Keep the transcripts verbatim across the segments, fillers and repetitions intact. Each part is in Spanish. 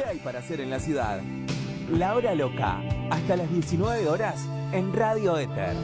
¿Qué hay para hacer en la ciudad? La Hora Loca, hasta las diecinueve horas en Radio Éter.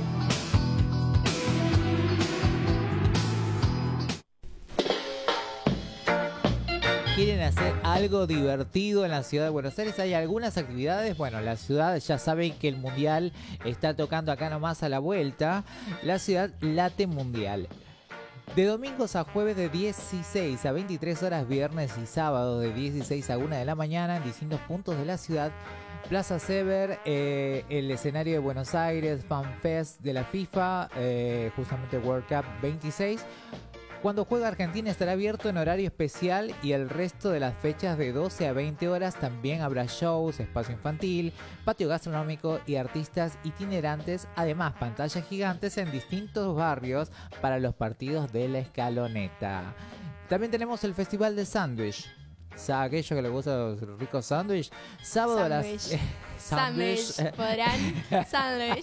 ¿Quieren hacer algo divertido en la ciudad de Buenos Aires? Hay algunas actividades. Bueno, la ciudad, ya saben que el Mundial está tocando acá nomás a la vuelta. La ciudad late mundial. De domingos a jueves de dieciséis a veintitrés horas, viernes y sábado de dieciséis a una de la mañana en distintos puntos de la ciudad. Plaza Sever, eh, el escenario de Buenos Aires, Fan Fest de la FIFA, eh, justamente World Cup veintiséis. Cuando juega Argentina estará abierto en horario especial y el resto de las fechas de doce a veinte horas también habrá shows, espacio infantil, patio gastronómico y artistas itinerantes, además pantallas gigantes en distintos barrios para los partidos de la Escaloneta. También tenemos el Festival de Sándwich. ¿Sabe aquello que le gusta los ricos sándwich? Sábado a las... Eh, sándwich. ¿Podrán? Sándwich.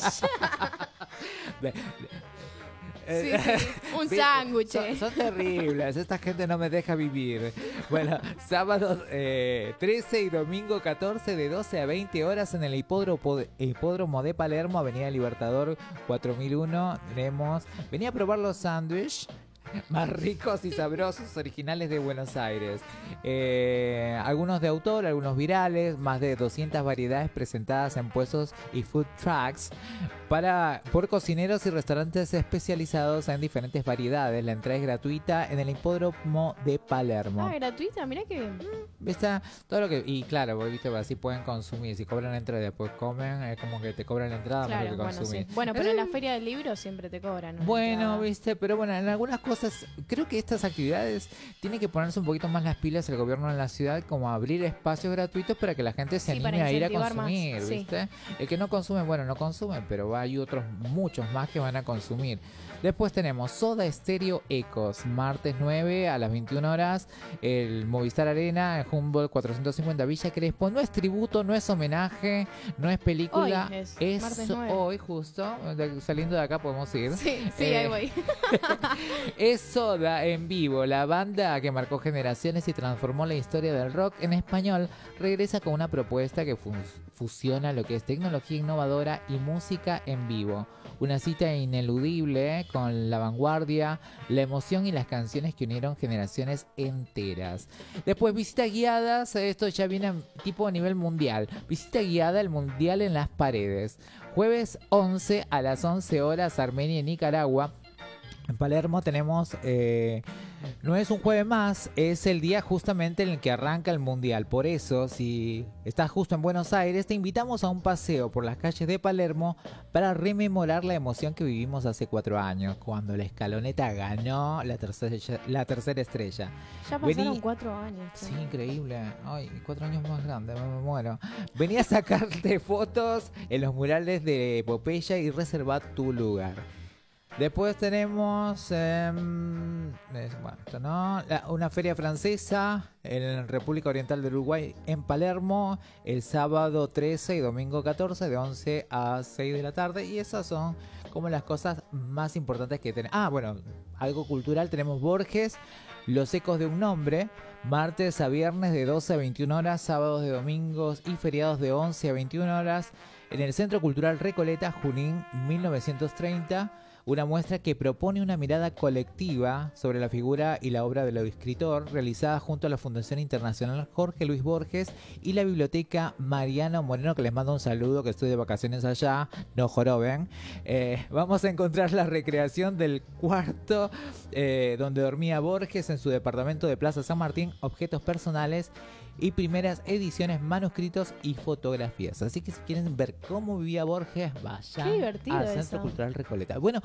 Sí, sí, un sándwich. Son, son terribles, esta gente no me deja vivir. Bueno, sábado eh, trece y domingo catorce de doce a veinte horas en el hipódromo, hipódromo de Palermo, Avenida Libertador cuatro mil uno. Tenemos, venía a probar los sándwiches más ricos y sabrosos originales de Buenos Aires. Eh, algunos de autor, algunos virales, más de doscientas variedades presentadas en puestos y food trucks para, por cocineros y restaurantes especializados en diferentes variedades. La entrada es gratuita en el hipódromo de Palermo. Ah, gratuita, mira que bien. ¿Viste? Todo lo que, y claro, viste, así pueden consumir. Si cobran la entrada y después comen, es como que te cobran la entrada claro, más que bueno, consumir. sí. Bueno, pero en la feria del libro siempre te cobran. Bueno, entrada. viste, pero bueno, en algunas cosas creo que estas actividades tienen que ponerse un poquito más las pilas el gobierno en la ciudad, como abrir espacios gratuitos para que la gente se sí, anime a ir a más, consumir, sí. ¿viste? El que no consume, bueno, no consume, pero hay otros muchos más que van a consumir. Después tenemos Soda Stereo Ecos, martes nueve a las veintiuna horas, el Movistar Arena, en Humboldt cuatrocientos cincuenta, Villa Crespo. No es tributo, no es homenaje, no es película. Hoy es, es martes nueve. Hoy justo, de, saliendo de acá podemos ir. Sí, sí, eh, ahí voy. Es Soda en vivo, la banda que marcó generaciones y transformó la historia del rock en español, regresa con una propuesta que fu- fusiona lo que es tecnología innovadora y música en vivo. Una cita ineludible con la vanguardia, la emoción y las canciones que unieron generaciones enteras. Después, visita guiadas, esto ya viene tipo a nivel mundial. Visita guiada, el mundial en las paredes. Jueves once a las once horas, Armenia y Nicaragua. En Palermo tenemos, eh, no es un jueves más, es el día justamente en el que arranca el Mundial. Por eso, si estás justo en Buenos Aires, te invitamos a un paseo por las calles de Palermo para rememorar la emoción que vivimos hace cuatro años, cuando la Escaloneta ganó la tercera, la tercera estrella. Ya pasaron Vení... cuatro años. Sí, increíble. Ay, cuatro años más grande, me, me muero. Vení a sacarte fotos en los murales de Epopeya y reservar tu lugar. Después tenemos eh, bueno, esto no, la, una feria francesa en República Oriental del Uruguay, en Palermo, el sábado trece y domingo catorce de once a seis de la tarde. Y esas son como las cosas más importantes que tenemos. Ah, bueno, algo cultural, tenemos Borges, Los Ecos de un Nombre, martes a viernes de doce a veintiuna horas, sábados de domingos y feriados de once a veintiuna horas, en el Centro Cultural Recoleta, Junín mil novecientos treinta. Una muestra que propone una mirada colectiva sobre la figura y la obra del escritor, realizada junto a la Fundación Internacional Jorge Luis Borges y la Biblioteca Mariano Moreno, que les mando un saludo, que estoy de vacaciones allá, no joroben. Eh, vamos a encontrar la recreación del cuarto eh, donde dormía Borges en su departamento de Plaza San Martín, objetos personales y primeras ediciones, manuscritos y fotografías. Así que si quieren ver cómo vivía Borges, vayan Qué divertido al Centro eso. Cultural Recoleta. Bueno,